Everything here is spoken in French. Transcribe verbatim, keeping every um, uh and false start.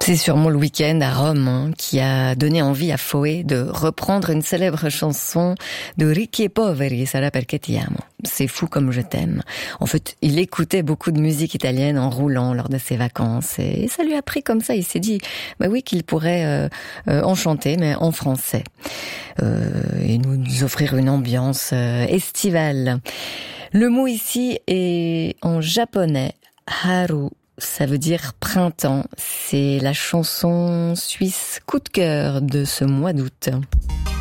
C'est sûrement le week-end à Rome hein, qui a donné envie à Foé de reprendre une célèbre chanson de Ricchi e Poveri, Sarà perché ti amo. C'est fou comme je t'aime. En fait, il écoutait beaucoup de musique italienne en roulant lors de ses vacances et ça lui a pris comme ça. Il s'est dit, bah oui, qu'il pourrait euh, euh, en chanter, mais en français euh, et nous offrir une ambiance euh, estivale. Le mot ici est en japonais, haru. Ça veut dire printemps. C'est la chanson suisse coup de cœur de ce mois d'août.